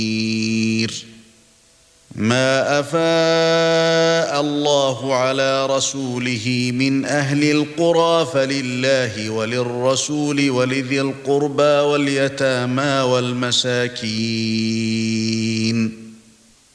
ما أفاء الله على رسوله من أهل القرى فلله وللرسول ولذي القربى واليتامى والمساكين